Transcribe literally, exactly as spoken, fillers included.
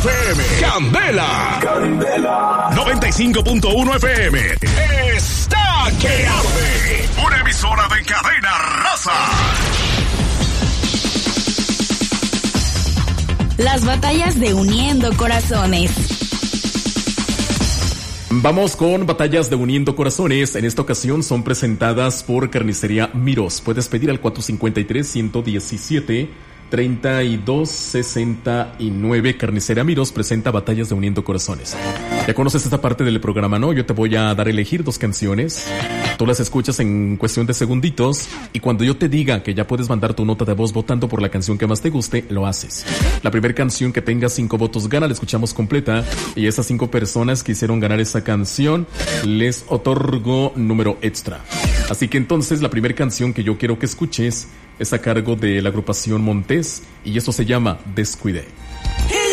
F M. Candela. Candela. noventa y cinco punto uno F M. Está que arde. Una emisora de cadena raza. Las batallas de Uniendo Corazones. Vamos con batallas de Uniendo Corazones. En esta ocasión son presentadas por Carnicería Miros. Puedes pedir al cuatro cinco tres, uno uno siete, tres dos seis nueve. Carnicería Miros presenta batallas de Uniendo Corazones. Ya conoces esta parte del programa, ¿no? Yo te voy a dar a elegir dos canciones. Tú las escuchas en cuestión de segunditos. Y cuando yo te diga que ya puedes mandar tu nota de voz votando por la canción que más te guste, lo haces. La primera canción que tenga cinco votos gana, la escuchamos completa. Y esas cinco personas que hicieron ganar esa canción, les otorgo número extra. Así que entonces la primera canción que yo quiero que escuches es a cargo de la agrupación Montés. Y eso se llama Descuidé.